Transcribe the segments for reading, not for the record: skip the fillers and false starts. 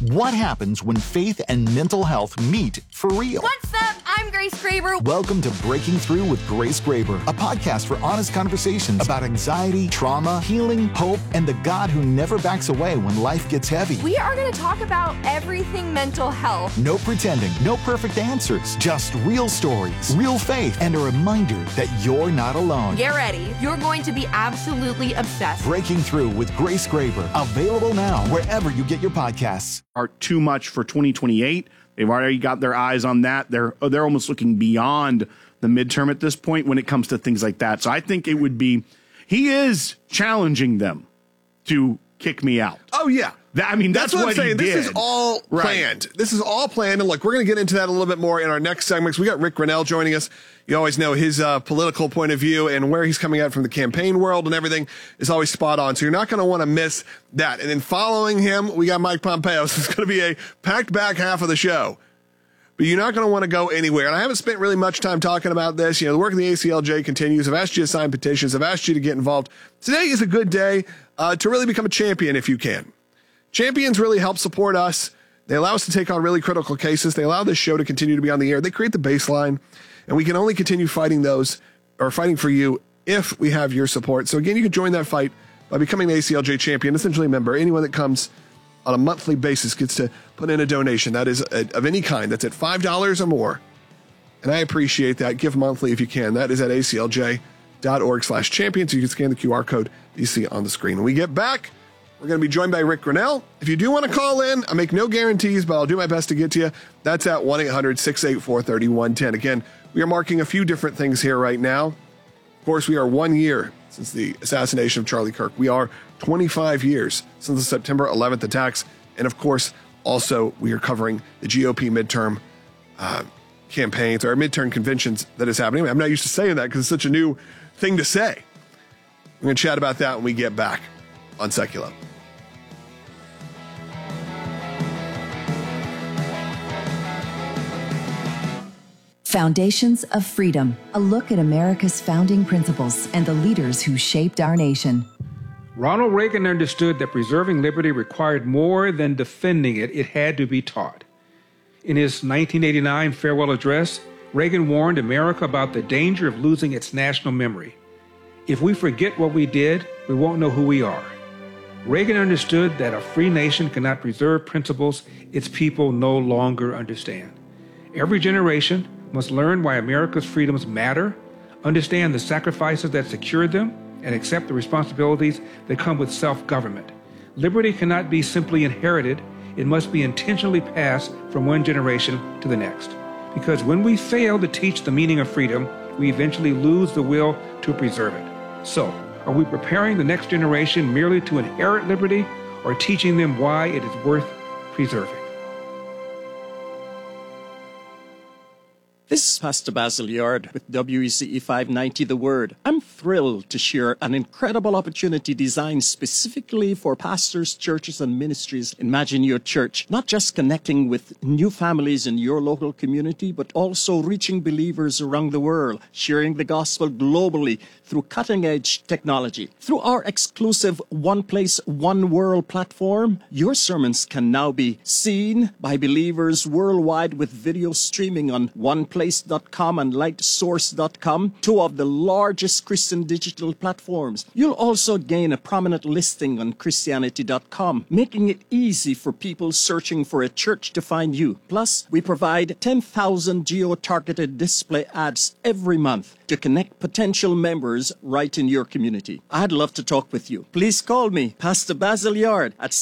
What happens when faith and mental health meet for real? What's up? I'm Grace Graber. Welcome to Breaking Through with Grace Graber, a podcast for honest conversations about anxiety, trauma, healing, hope, and the God who never backs away when life gets heavy. We are going to talk about everything mental health. No pretending, no perfect answers, just real stories, real faith, and a reminder that you're not alone. Get ready. You're going to be absolutely obsessed. Breaking Through with Grace Graber, available now wherever you get your podcasts. Are too much for 2028. They've already got their eyes on that. They're almost looking beyond the midterm at this point when it comes to things like that. So I think it would be, he is challenging them to kick me out. Oh, yeah. That's what I'm saying. This is all planned. Right. This is all planned. And look, we're going to get into that a little bit more in our next segments. We got Rick Grenell joining us. You always know his political point of view and where he's coming out from the campaign world and everything is always spot on. So you're not going to want to miss that. And then following him, we got Mike Pompeo. So it's going to be a packed back half of the show. But you're not going to want to go anywhere. And I haven't spent really much time talking about this. The work of the ACLJ continues. I've asked you to sign petitions. I've asked you to get involved. Today is a good day to really become a champion if you can. Champions really help support us. They allow us to take on really critical cases. They allow this show to continue to be on the air. They create the baseline, and we can only continue fighting for you if we have your support. So again, you can join that fight by becoming the ACLJ champion. Essentially, remember, anyone that comes on a monthly basis gets to put in a donation. That is of any kind. That's at $5 or more. And I appreciate that. Give monthly if you can. That is at aclj.org/champion. So you can scan the QR code you see on the screen. When we get back, we're going to be joined by Rick Grenell. If you do want to call in, I make no guarantees, but I'll do my best to get to you. That's at 1-800-684-3110. Again, we are marking a few different things here right now. Of course, we are 1 year since the assassination of Charlie Kirk. We are 25 years since the September 11th attacks. And of course, also, we are covering the GOP midterm campaigns or midterm conventions that is happening. I'm not used to saying that because it's such a new thing to say. We're going to chat about that when we get back on Seculo. Foundations of Freedom, a look at America's founding principles and the leaders who shaped our nation. Ronald Reagan understood that preserving liberty required more than defending it. It had to be taught. In his 1989 farewell address, Reagan warned America about the danger of losing its national memory. If we forget what we did, we won't know who we are. Reagan understood that a free nation cannot preserve principles its people no longer understand. Every generation must learn why America's freedoms matter, understand the sacrifices that secured them, and accept the responsibilities that come with self-government. Liberty cannot be simply inherited. It must be intentionally passed from one generation to the next. Because when we fail to teach the meaning of freedom, we eventually lose the will to preserve it. So, are we preparing the next generation merely to inherit liberty or teaching them why it is worth preserving? This is Pastor Basil Yard with WECE 590 The Word. I'm thrilled to share an incredible opportunity designed specifically for pastors, churches, and ministries. Imagine your church not just connecting with new families in your local community, but also reaching believers around the world, sharing the gospel globally through cutting-edge technology. Through our exclusive One Place, One World platform, your sermons can now be seen by believers worldwide with video streaming on OnePlace.com and lightsource.com, two of the largest Christian digital platforms. You'll also gain a prominent listing on Christianity.com, making it easy for people searching for a church to find you. Plus, we provide 10,000 geo-targeted display ads every month to connect potential members right in your community. I'd love to talk with you. Please call me, Pastor Basil Yard, at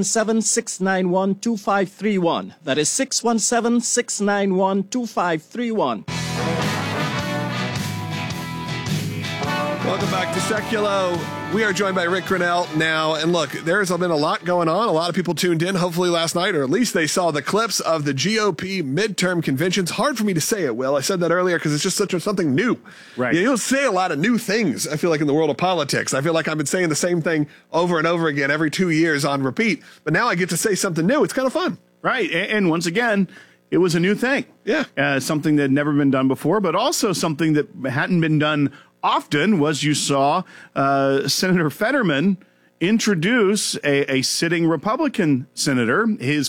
617-691-2531. That is 617-691-2531. Welcome back to Seculo. We are joined by Rick Grenell now. And look, there's been a lot going on. A lot of people tuned in, hopefully last night, or at least they saw the clips of the GOP midterm conventions. Hard for me to say it, Will. I said that earlier because it's just something new. Right. You don't say a lot of new things, I feel like, in the world of politics. I feel like I've been saying the same thing over and over again every 2 years on repeat. But now I get to say something new. It's kind of fun. Right. And once again, it was a new thing. Yeah. Something that had never been done before, but also something that hadn't been done often was you saw Senator Fetterman introduce a sitting Republican senator, his